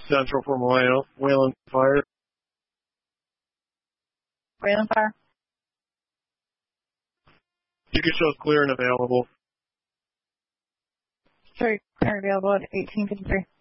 Central from Wayland Fire. Wayland Fire. You can show clear and available. Sorry, clear and available at 1853.